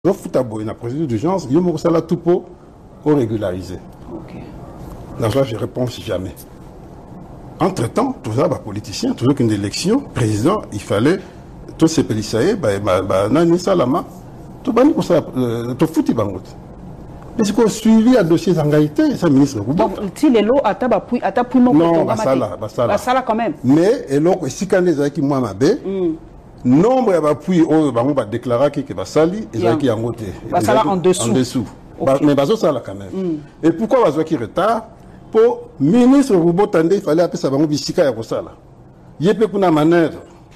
Foutabou, la procédure d'urgence, il y a tout pour régulariser. Dans ça, je réponds jamais. Entre-temps, tout ça, politicien, toujours qu'une élection, président, il fallait tous ces policiers, nani salama, tout bani pour ça, tout fouti bangot. Mais c'est qu'on suivi un dossier d'engagité, ça ministre. Donc, si les lots à mon non, basala quand même. Mais, et l'autre, si quand les qui moi m'abé, nombre d'appui au va déclarer que basali et ça qui a monté. Basala en dessous. Okay. Mais bazo ça là quand même. Et pourquoi bazo qui retard? Pour ministre Roubo Tandé, il fallait appeler ça bango bisika ya kosala. Yepe kuna manœuvre.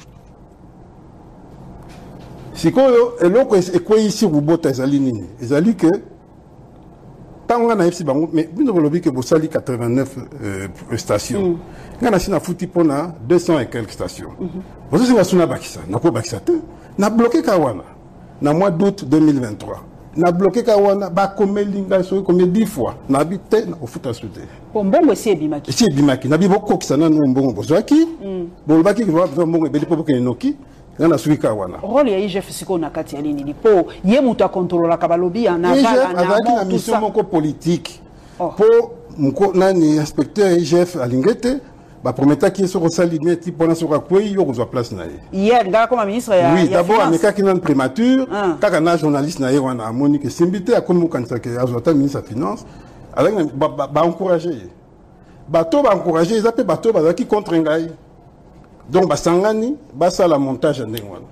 Sikoyo eloko ekwe ici Roubo Tazali nini. Ezali que tant on a ici bango mais bino bolobi que bosali 89 stations. Ngana sina futi pona 200 et quelques stations. Bozo singa suna bakisa, nako bakisa te. Na bloqué Kawana na mois d'août 2023. Na bloqué Kawana ba komelinga so comme 10 fois. Na habité na ofuta souté. Mbongo esi bimaki. Esi bimaki na biboko kisana no mbongo bozaki. Bolobaki que va mbongo beli popo kenoki. Ngana suki Kawana. Rôle ya IGF siko na kati ya lini lipo ye muta contrôler la kabalobi en aval na mission moko politique. Pour mko nani inspecteur IGF alingete ba prometa qui sur salimé type pour sur quoi yo reçoit place na hier ngala comme ministre ya oui d'abord ameka qui nan prémature kaka na journaliste na wana Monique Simbité a comme kanisa que azota ministre de finance avec ba encourager bato ba encourager ils appellent bato ba qui contre ngai donc ba sangani ba ça la montage ndengwana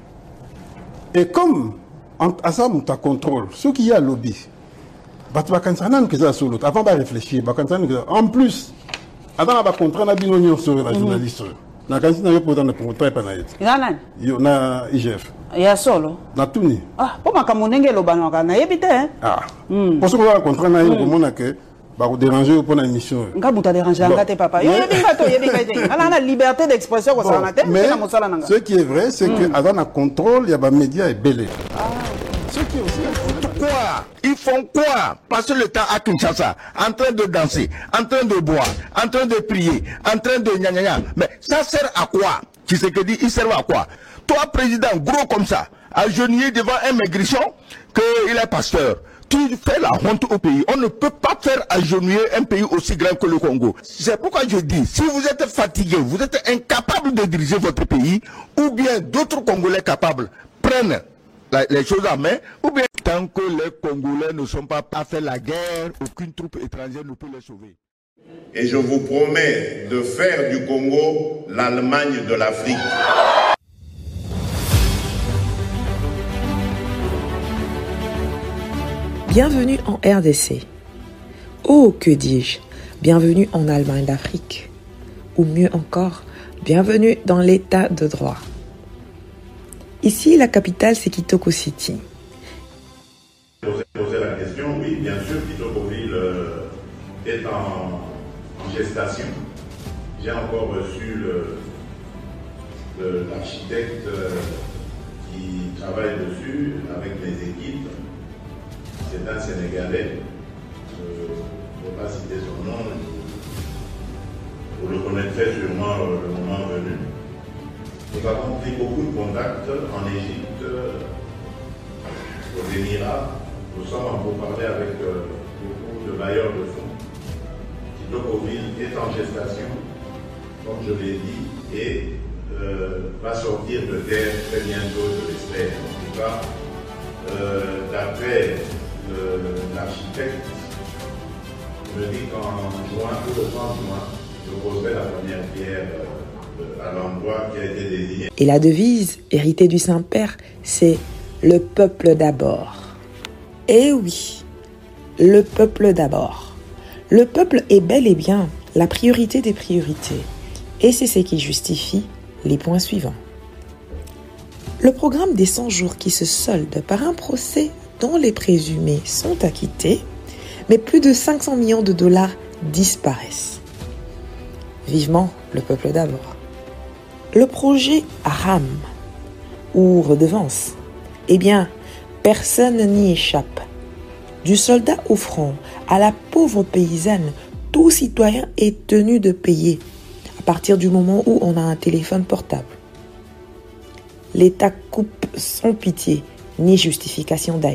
et comme à ça monta contrôle ce qui y a lobby bato ba kanisa nan que ça solo avant ba réfléchir ba kanisa en plus avant la contrat na bino nyo sur la journaliste na kanisi na yo pour dans le contrat pa na yet nani yo na IGF ya solo na tuni po makamunenge lo banaka na yebite pour ce qu'on va contrat na yo komona que ba ko déranger pour na émission nga buta déranger ngate papa yebinga ala na liberté d'expression ko ça na te na mosala nanga ce qui est vrai c'est que avant la contrôle il y a ba médias et belé ce qui est aussi quoi? Ils font quoi? Passer le temps à Kinshasa, en train de danser, en train de boire, en train de prier, en train de gna gna gna. Mais ça sert à quoi? Tu sais que dit, il sert à quoi? Toi, président, gros comme ça, agenouillé devant un maigrichon, qu'il est pasteur. Tu fais la honte au pays. On ne peut pas faire agenouiller un pays aussi grand que le Congo. C'est pourquoi je dis, si vous êtes fatigué, vous êtes incapable de diriger votre pays, ou bien d'autres Congolais capables prennent les choses en main, ou bien tant que les Congolais ne sont pas à faire la guerre, aucune troupe étrangère ne peut les sauver. Et je vous promets de faire du Congo l'Allemagne de l'Afrique. Bienvenue en RDC. Oh, que dis-je, bienvenue en Allemagne d'Afrique. Ou mieux encore, bienvenue dans l'état de droit. Ici, la capitale, c'est Kitoko City. Poser la question, oui, bien sûr, Kitokoville est en gestation. J'ai encore reçu l'architecte qui travaille dessus avec mes équipes. C'est un Sénégalais. Je ne vais pas citer son nom. Vous le connaîtrez sûrement le moment venu. Nous avons pris beaucoup de contacts en Égypte, aux Émirats. Nous sommes en pourparlers avec beaucoup de bailleurs de fonds. Kitokoville est en gestation, comme je l'ai dit, et va sortir de terre très bientôt, je l'espère. En tout cas, d'après l'architecte, il me dit qu'en juin, ou le 30 juin, je poserai la première pierre à l'endroit qui a été désigné. Et la devise, héritée du Saint-Père, c'est « Le peuple d'abord ». Eh oui, le peuple d'abord. Le peuple est bel et bien la priorité des priorités. Et c'est ce qui justifie les points suivants. Le programme des 100 jours qui se solde par un procès dont les présumés sont acquittés, mais plus de 500 millions de dollars disparaissent. Vivement le peuple d'abord. Le projet RAM, ou redevance, eh bien, personne n'y échappe. Du soldat au front à la pauvre paysanne, tout citoyen est tenu de payer à partir du moment où on a un téléphone portable. L'État coupe sans pitié ni justification d'ailleurs.